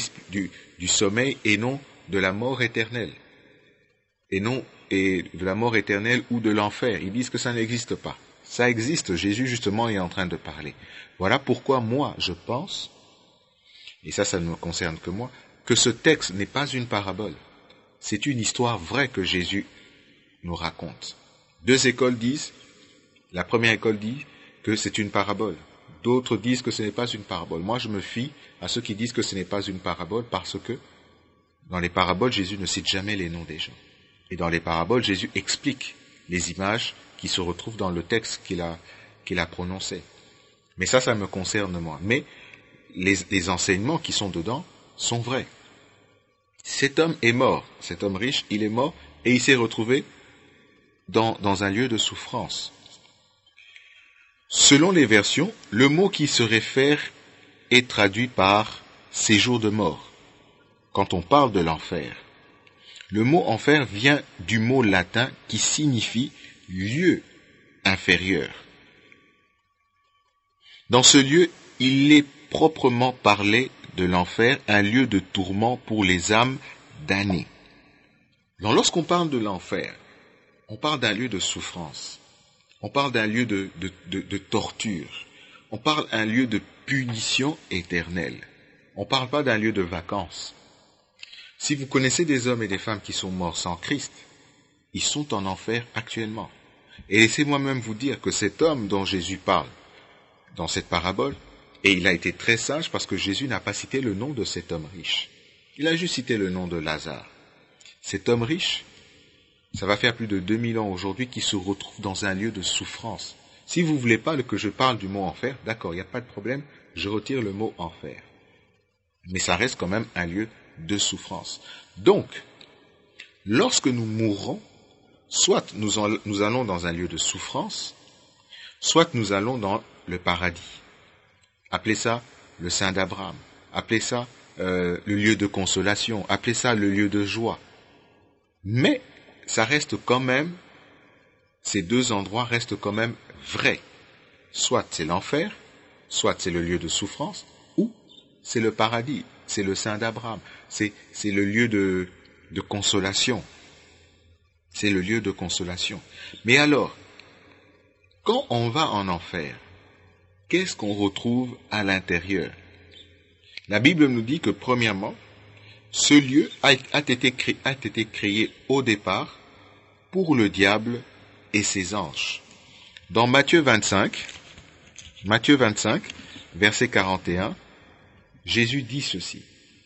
et non de la mort éternelle. Et de la mort éternelle ou de l'enfer. Ils disent que ça n'existe pas. Ça existe, Jésus justement est en train de parler. Voilà pourquoi moi je pense, et ça ne me concerne que moi, que ce texte n'est pas une parabole. C'est une histoire vraie que Jésus nous raconte. 2 écoles disent, la première école dit que c'est une parabole. D'autres disent que ce n'est pas une parabole. Moi je me fie à ceux qui disent que ce n'est pas une parabole parce que dans les paraboles, Jésus ne cite jamais les noms des gens. Et dans les paraboles, Jésus explique les images qui se retrouvent dans le texte qu'il a prononcé. Mais ça me concerne moi. Mais les enseignements qui sont dedans sont vrais. Cet homme est mort, cet homme riche, il est mort et il s'est retrouvé dans un lieu de souffrance. Selon les versions, le mot qui se réfère est traduit par séjour de mort. Quand on parle de l'enfer, le mot enfer vient du mot latin qui signifie lieu inférieur. Dans ce lieu, il est proprement parlé de l'enfer, un lieu de tourment pour les âmes damnées. Donc lorsqu'on parle de l'enfer, on parle d'un lieu de souffrance, on parle d'un lieu de torture, on parle d'un lieu de punition éternelle, on ne parle pas d'un lieu de vacances. Si vous connaissez des hommes et des femmes qui sont morts sans Christ, ils sont en enfer actuellement. Et laissez-moi même vous dire que cet homme dont Jésus parle dans cette parabole, et il a été très sage parce que Jésus n'a pas cité le nom de cet homme riche. Il a juste cité le nom de Lazare. Cet homme riche, ça va faire plus de 2000 ans aujourd'hui qu'il se retrouve dans un lieu de souffrance. Si vous ne voulez pas que je parle du mot enfer, d'accord, il n'y a pas de problème, je retire le mot enfer. Mais ça reste quand même un lieu de souffrance. Donc, lorsque nous mourrons, soit nous allons dans un lieu de souffrance, soit nous allons dans le paradis. Appelez ça le sein d'Abraham, appelez ça le lieu de consolation, appelez ça le lieu de joie. Mais ça reste quand même, ces 2 endroits restent quand même vrais. Soit c'est l'enfer, soit c'est le lieu de souffrance, ou c'est le paradis. C'est le sein d'Abraham. C'est le lieu de consolation. C'est le lieu de consolation. Mais alors, quand on va en enfer, qu'est-ce qu'on retrouve à l'intérieur? La Bible nous dit que, premièrement, ce lieu a été créé au départ pour le diable et ses anges. Dans Matthieu 25, verset 41, Jésus dit ceci.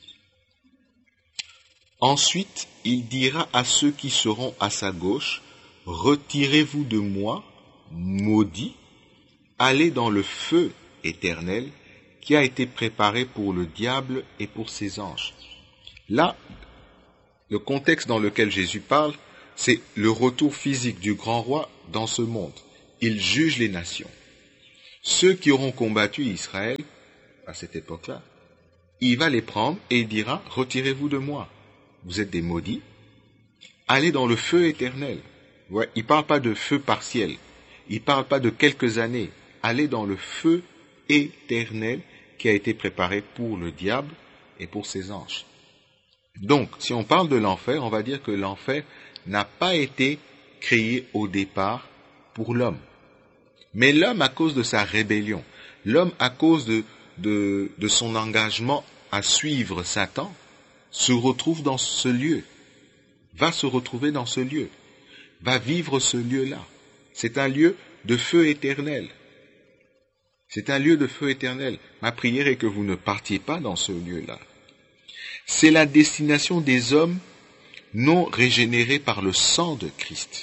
Ensuite, il dira à ceux qui seront à sa gauche, retirez-vous de moi, maudits, allez dans le feu éternel qui a été préparé pour le diable et pour ses anges. Là, le contexte dans lequel Jésus parle, c'est le retour physique du grand roi dans ce monde. Il juge les nations. Ceux qui auront combattu Israël à cette époque-là. Il va les prendre et il dira, retirez-vous de moi. Vous êtes des maudits. Allez dans le feu éternel. Ouais, il ne parle pas de feu partiel. Il ne parle pas de quelques années. Allez dans le feu éternel qui a été préparé pour le diable et pour ses anges. Donc, si on parle de l'enfer, on va dire que l'enfer n'a pas été créé au départ pour l'homme. Mais l'homme, à cause de sa rébellion, l'homme, à cause de son engagement à suivre Satan, se retrouve dans ce lieu, va se retrouver dans ce lieu, va vivre ce lieu-là. C'est un lieu de feu éternel. C'est un lieu de feu éternel. Ma prière est que vous ne partiez pas dans ce lieu-là. C'est la destination des hommes non régénérés par le sang de Christ.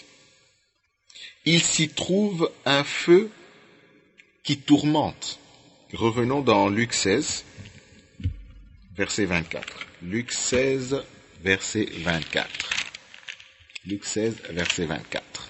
Il s'y trouve un feu qui tourmente. Revenons dans Luc 16, verset 24. Luc 16, verset 24. Luc 16, verset 24.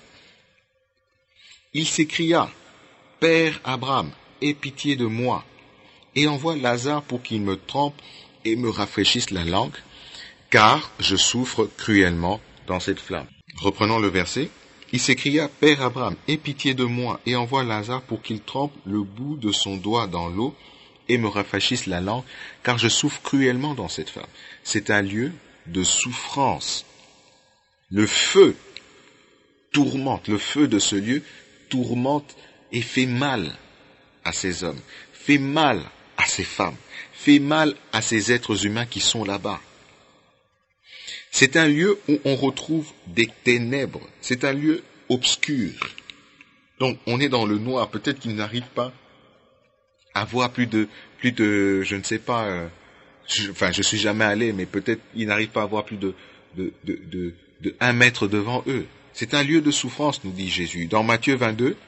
Il s'écria, « Père Abraham, aie pitié de moi, et envoie Lazare pour qu'il me trempe et me rafraîchisse la langue, car je souffre cruellement dans cette flamme. » Reprenons le verset. Il s'écria, « Père Abraham, aie pitié de moi, et envoie Lazare pour qu'il trempe le bout de son doigt dans l'eau et me rafraîchisse la langue, car je souffre cruellement dans cette flamme. » C'est un lieu de souffrance. Le feu tourmente, le feu de ce lieu tourmente et fait mal à ces hommes, fait mal à ces femmes, fait mal à ces êtres humains qui sont là-bas. C'est un lieu où on retrouve des ténèbres, c'est un lieu obscur. Donc on est dans le noir, peut-être qu'il n'arrive pas à voir plus de, je ne sais pas, je suis jamais allé, mais peut-être il n'arrive pas à voir plus de 1 mètre devant eux. C'est un lieu de souffrance, nous dit Jésus. Dans Matthieu 22,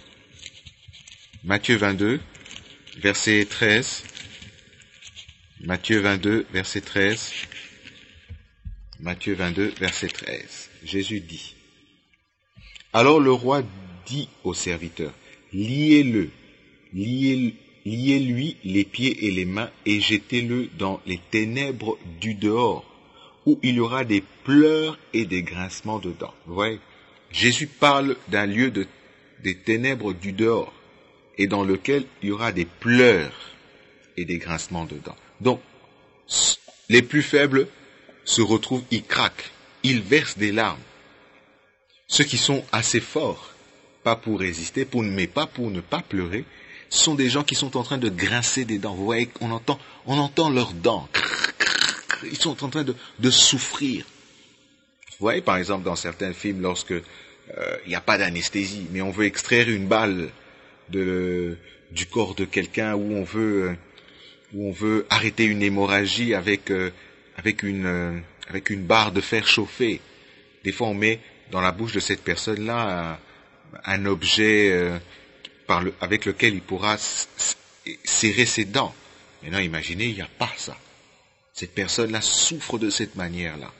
verset 13, Matthieu 22, verset 13, Matthieu 22, verset 13, Jésus dit, « Alors le roi dit au serviteur, liez-le, liez-lui les pieds et les mains et jetez-le dans les ténèbres du dehors, où il y aura des pleurs et des grincements de dents. » Vous voyez, Jésus parle d'un lieu des ténèbres du dehors, et dans lequel il y aura des pleurs et des grincements de dents. Donc, les plus faibles se retrouvent, ils craquent, ils versent des larmes. Ceux qui sont assez forts, pas pour résister, mais pas pour ne pas pleurer, sont des gens qui sont en train de grincer des dents. Vous voyez, on entend leurs dents. Ils sont en train de souffrir. Vous voyez, par exemple, dans certains films, lorsque il n'y a pas d'anesthésie, mais on veut extraire une balle du corps de quelqu'un, où on veut arrêter une hémorragie avec une barre de fer chauffée. Des fois, on met dans la bouche de cette personne-là un objet avec lequel il pourra serrer ses dents. Maintenant, imaginez, il n'y a pas ça. Cette personne-là souffre de cette manière-là.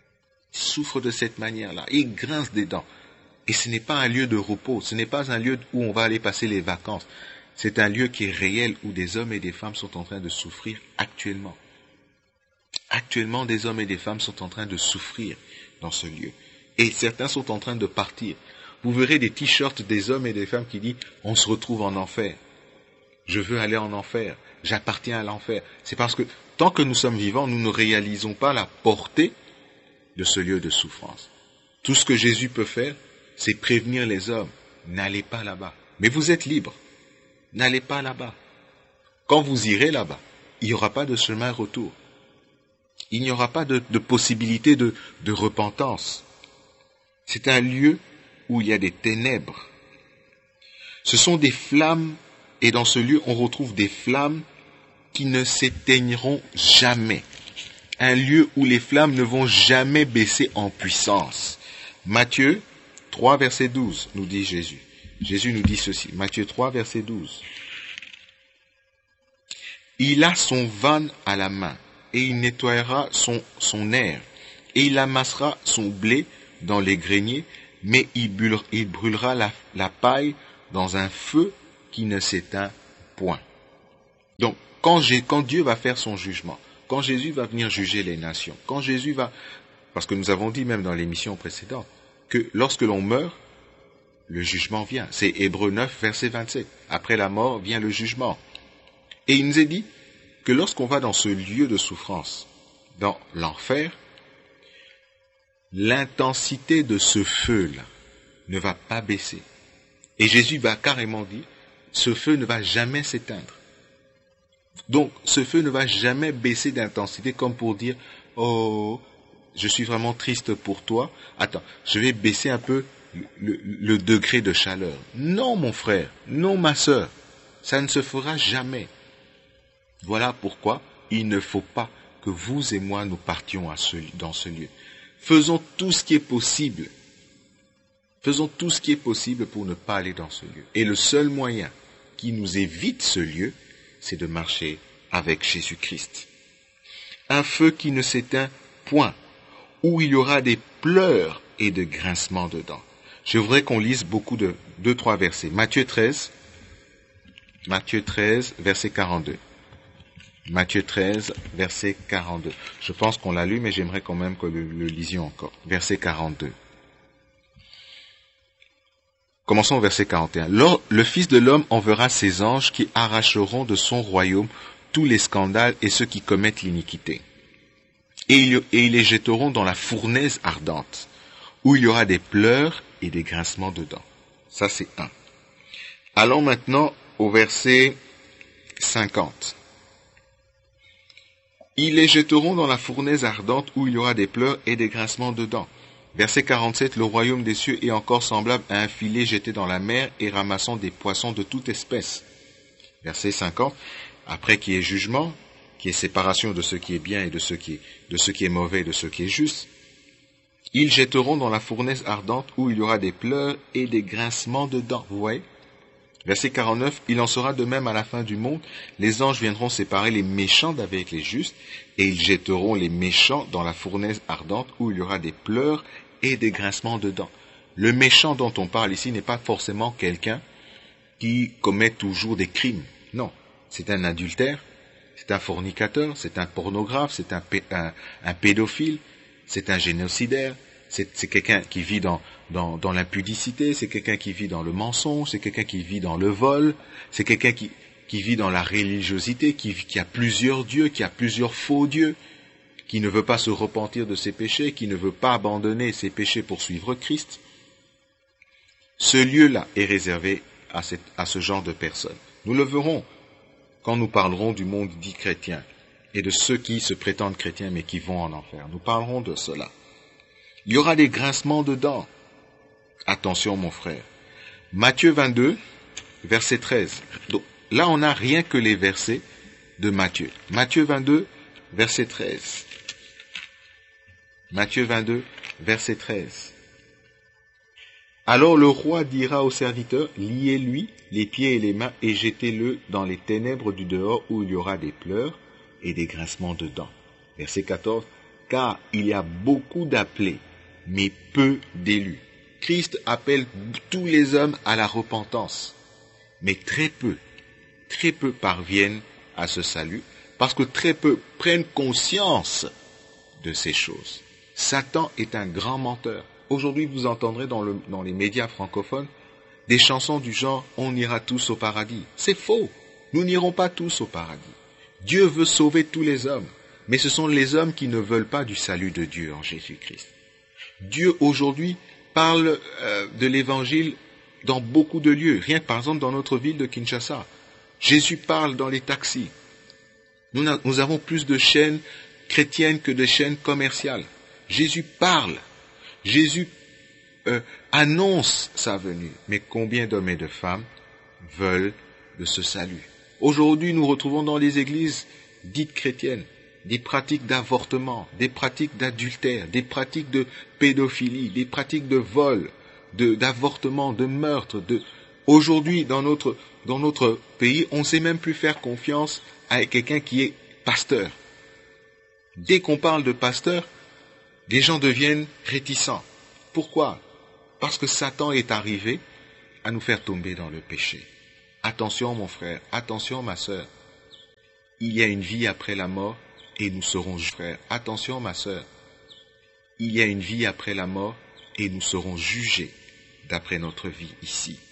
Il grince des dents. Et ce n'est pas un lieu de repos, ce n'est pas un lieu où on va aller passer les vacances. C'est un lieu qui est réel, où des hommes et des femmes sont en train de souffrir actuellement. Actuellement, des hommes et des femmes sont en train de souffrir dans ce lieu. Et certains sont en train de partir. Vous verrez des t-shirts des hommes et des femmes qui disent « On se retrouve en enfer. Je veux aller en enfer. J'appartiens à l'enfer. » C'est parce que tant que nous sommes vivants, nous ne réalisons pas la portée de ce lieu de souffrance. Tout ce que Jésus peut faire, c'est prévenir les hommes. N'allez pas là-bas. Mais vous êtes libres. N'allez pas là-bas. Quand vous irez là-bas, il n'y aura pas de chemin retour. Il n'y aura pas de possibilité de repentance. C'est un lieu où il y a des ténèbres. Ce sont des flammes, et dans ce lieu, on retrouve des flammes qui ne s'éteigneront jamais. Un lieu où les flammes ne vont jamais baisser en puissance. Matthieu 3, verset 12, nous dit Jésus. Jésus nous dit ceci. Matthieu 3, verset 12. Il a son vanne à la main, et il nettoiera son aire, et il amassera son blé dans les greniers, mais il brûlera la paille dans un feu qui ne s'éteint point. Donc, quand Dieu va faire son jugement, quand Jésus va venir juger les nations, quand Jésus va... Parce que nous avons dit même dans l'émission précédente que lorsque l'on meurt, le jugement vient. C'est Hébreux 9, verset 27. Après la mort vient le jugement. Et il nous est dit que lorsqu'on va dans ce lieu de souffrance, dans l'enfer, l'intensité de ce feu-là ne va pas baisser. Et Jésus va carrément dire, ce feu ne va jamais s'éteindre. Donc, ce feu ne va jamais baisser d'intensité comme pour dire, oh, je suis vraiment triste pour toi. Attends, je vais baisser un peu le degré de chaleur. Non, mon frère, non, ma sœur, ça ne se fera jamais. Voilà pourquoi il ne faut pas que vous et moi nous partions dans ce lieu. Faisons tout ce qui est possible. Faisons tout ce qui est possible pour ne pas aller dans ce lieu. Et le seul moyen qui nous évite ce lieu, c'est de marcher avec Jésus-Christ. Un feu qui ne s'éteint point, où il y aura des pleurs et de grincements de dents. Je voudrais qu'on lise beaucoup de 2-3 versets. Matthieu 13, verset 42. Matthieu 13, verset 42. Je pense qu'on l'a lu, mais j'aimerais quand même que le lisions encore. Verset 42. Commençons au verset 41. Le Fils de l'homme enverra ses anges qui arracheront de son royaume tous les scandales et ceux qui commettent l'iniquité. Et ils les jetteront dans la fournaise ardente, où il y aura des pleurs et des grincements de dents. Ça, c'est 1. Allons maintenant au verset 50. Ils les jetteront dans la fournaise ardente, où il y aura des pleurs et des grincements de dents. Verset 47, le royaume des cieux est encore semblable à un filet jeté dans la mer et ramassant des poissons de toute espèce. Verset 50, après qu'il y ait jugement, qu'il y ait séparation de ce qui est bien et de ce qui est mauvais et de ce qui est juste, ils jetteront dans la fournaise ardente où il y aura des pleurs et des grincements de dents. Vous voyez? Verset 49, il en sera de même à la fin du monde. Les anges viendront séparer les méchants d'avec les justes et ils jetteront les méchants dans la fournaise ardente où il y aura des pleurs et des grincements de dents. Le méchant dont on parle ici n'est pas forcément quelqu'un qui commet toujours des crimes. Non, c'est un adultère, c'est un fornicateur, c'est un pornographe, c'est un pédophile, c'est un génocidaire, c'est quelqu'un qui vit dans l'impudicité, c'est quelqu'un qui vit dans le mensonge, c'est quelqu'un qui vit dans le vol, c'est quelqu'un qui vit dans la religiosité, qui a plusieurs dieux, qui a plusieurs faux dieux, qui ne veut pas se repentir de ses péchés, qui ne veut pas abandonner ses péchés pour suivre Christ. Ce lieu-là est réservé à ce genre de personnes. Nous le verrons quand nous parlerons du monde dit chrétien et de ceux qui se prétendent chrétiens mais qui vont en enfer. Nous parlerons de cela. Il y aura des grincements de dents. Attention mon frère. Matthieu 22, verset 13. Donc, là on n'a rien que les versets de Matthieu. Matthieu 22, verset 13. Matthieu 22, verset 13. Alors le roi dira au serviteur, liez-lui les pieds et les mains et jetez-le dans les ténèbres du dehors où il y aura des pleurs et des grincements de dents. Verset 14. Car il y a beaucoup d'appelés, mais peu d'élus. Christ appelle tous les hommes à la repentance, mais très peu parviennent à ce salut, parce que très peu prennent conscience de ces choses. Satan est un grand menteur. Aujourd'hui, vous entendrez dans les médias francophones des chansons du genre « On ira tous au paradis ». C'est faux. Nous n'irons pas tous au paradis. Dieu veut sauver tous les hommes, mais ce sont les hommes qui ne veulent pas du salut de Dieu en Jésus-Christ. Dieu aujourd'hui parle de l'évangile dans beaucoup de lieux. Rien que par exemple dans notre ville de Kinshasa. Jésus parle dans les taxis. Nous avons plus de chaînes chrétiennes que de chaînes commerciales. Jésus parle. Jésus annonce sa venue. Mais combien d'hommes et de femmes veulent de ce salut? Aujourd'hui, nous retrouvons dans les églises dites chrétiennes des pratiques d'avortement, des pratiques d'adultère, des pratiques de pédophilie, des pratiques de vol, d'avortement, de meurtre. Aujourd'hui, dans notre pays, on ne sait même plus faire confiance à quelqu'un qui est pasteur. Dès qu'on parle de pasteur, les gens deviennent réticents. Pourquoi? Parce que Satan est arrivé à nous faire tomber dans le péché. Attention mon frère, attention ma sœur. Il y a une vie après la mort et nous serons jugés. Attention ma sœur, il y a une vie après la mort et nous serons jugés d'après notre vie ici.